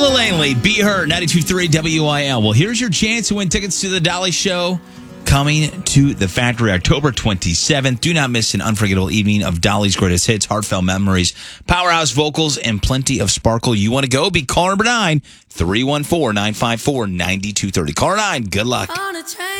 Ella Langley, Be Her, 92.3 WIL. Well, here's your chance to win tickets to the Dolly Show coming to the Factory October 27th. Do not miss an unforgettable evening of Dolly's greatest hits, heartfelt memories, powerhouse vocals, and plenty of sparkle. You want to go? Be caller number 9, 314-954-9230. Caller 9, good luck.